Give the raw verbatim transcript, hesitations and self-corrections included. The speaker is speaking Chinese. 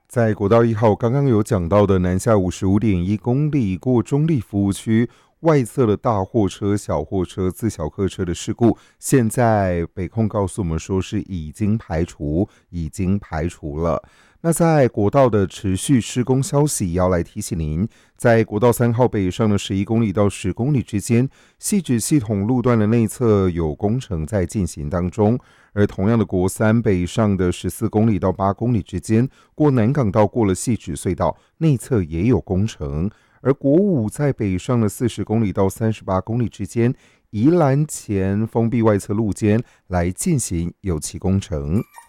在国道一号刚刚有讲到的南下五十五点一公里过中立服务区外侧的大货车、小货车、自小客车的事故，现在北控告诉我们说是已经排除，已经排除了。那在国道的持续施工消息，也要来提醒您，在国道三号北上的十一公里到十公里之间，汐止系统路段的内侧有工程在进行当中。而同样的国三北上的十四公里到八公里之间，过南港道过了汐止隧道，内侧也有工程。而国五在北上的四十公里到三十八公里之间，宜兰前封闭外侧路肩来进行油漆工程。